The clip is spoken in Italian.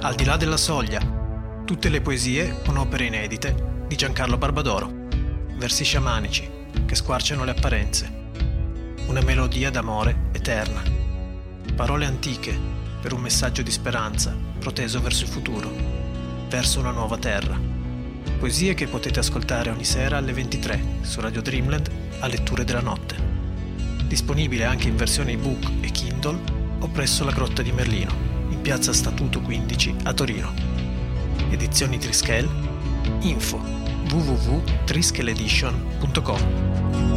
Al di là della soglia, tutte le poesie con opere inedite di Giancarlo Barbadoro, versi sciamanici che squarciano le apparenze, una melodia d'amore eterna, parole antiche per un messaggio di speranza proteso verso il futuro, verso una nuova terra. Poesie che potete ascoltare ogni sera alle 23 su Radio Dreamland a letture della notte. Disponibile anche in versione ebook e Kindle o presso la Grotta di Merlino, in piazza Statuto 15 a Torino. Edizioni Triskel, info www.triskeledition.com.